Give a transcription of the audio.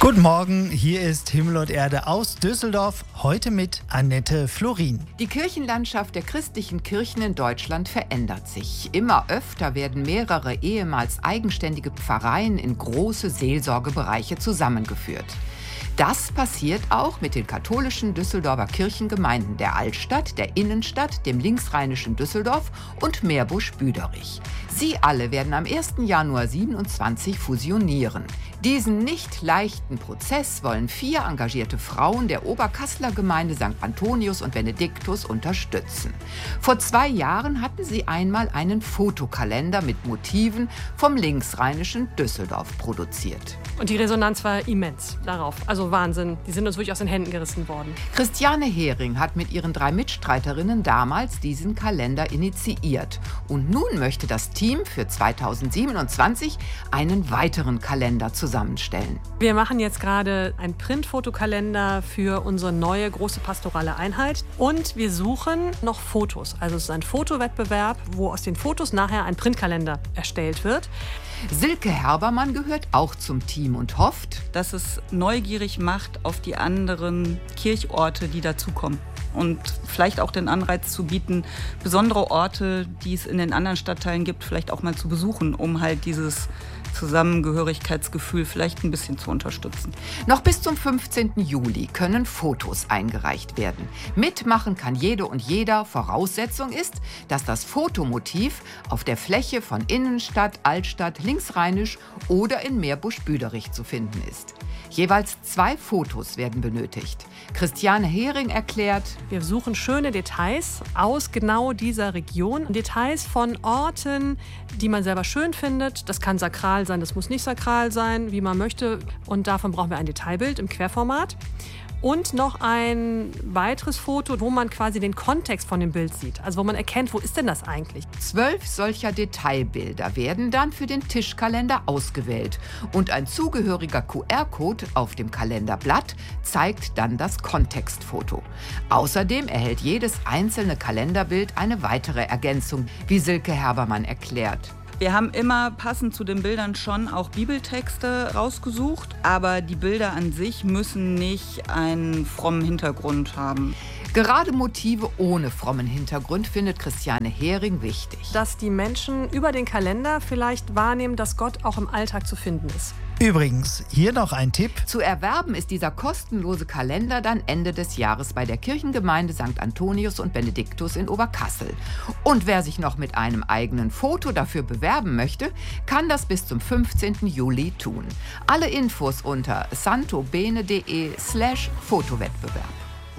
Guten Morgen, hier ist Himmel und Erde aus Düsseldorf, heute mit Annette Florin. Die Kirchenlandschaft der christlichen Kirchen in Deutschland verändert sich. Immer öfter werden mehrere ehemals eigenständige Pfarreien in große Seelsorgebereiche zusammengeführt. Das passiert auch mit den katholischen Düsseldorfer Kirchengemeinden der Altstadt, der Innenstadt, dem linksrheinischen Düsseldorf und Meerbusch-Büderich. Sie alle werden am 1. Januar 27 fusionieren. Diesen nicht leichten Prozess wollen 4 engagierte Frauen der Oberkasseler Gemeinde St. Antonius und Benediktus unterstützen. Vor 2 Jahren hatten sie einmal einen Fotokalender mit Motiven vom linksrheinischen Düsseldorf produziert. Und die Resonanz war immens darauf. Also Wahnsinn. Die sind uns wirklich aus den Händen gerissen worden. Christiane Hering hat mit ihren 3 Mitstreiterinnen damals diesen Kalender initiiert. Und nun möchte das Team für 2027 einen weiteren Kalender zusammenstellen. Wir machen jetzt gerade einen Printfotokalender für unsere neue große pastorale Einheit. Und wir suchen noch Fotos. Also es ist ein Fotowettbewerb, wo aus den Fotos nachher ein Printkalender erstellt wird. Silke Herbermann gehört auch zum Team und hofft, dass es neugierig macht auf die anderen Kirchorte, die dazukommen. Und vielleicht auch den Anreiz zu bieten, besondere Orte, die es in den anderen Stadtteilen gibt, vielleicht auch mal zu besuchen, um halt dieses Zusammengehörigkeitsgefühl vielleicht ein bisschen zu unterstützen. Noch bis zum 15. Juli können Fotos eingereicht werden. Mitmachen kann jede und jeder. Voraussetzung ist, dass das Fotomotiv auf der Fläche von Innenstadt, Altstadt, linksrheinisch oder in Meerbusch-Büderich zu finden ist. Jeweils 2 Fotos werden benötigt. Christiane Hering erklärt: Wir suchen schöne Details aus genau dieser Region. Details von Orten, die man selber schön findet. Das kann sakral sein, das muss nicht sakral sein, wie man möchte. Und davon brauchen wir ein Detailbild im Querformat. Und noch ein weiteres Foto, wo man quasi den Kontext von dem Bild sieht. Also wo man erkennt, wo ist denn das eigentlich? 12 solcher Detailbilder werden dann für den Tischkalender ausgewählt. Und ein zugehöriger QR-Code auf dem Kalenderblatt zeigt dann das Kontextfoto. Außerdem erhält jedes einzelne Kalenderbild eine weitere Ergänzung, wie Silke Herbermann erklärt. Wir haben immer passend zu den Bildern schon auch Bibeltexte rausgesucht, aber die Bilder an sich müssen nicht einen frommen Hintergrund haben. Gerade Motive ohne frommen Hintergrund findet Christiane Hering wichtig. Dass die Menschen über den Kalender vielleicht wahrnehmen, dass Gott auch im Alltag zu finden ist. Übrigens, hier noch ein Tipp. Zu erwerben ist dieser kostenlose Kalender dann Ende des Jahres bei der Kirchengemeinde St. Antonius und Benediktus in Oberkassel. Und wer sich noch mit einem eigenen Foto dafür bewerben möchte, kann das bis zum 15. Juli tun. Alle Infos unter santobene.de/Fotowettbewerb.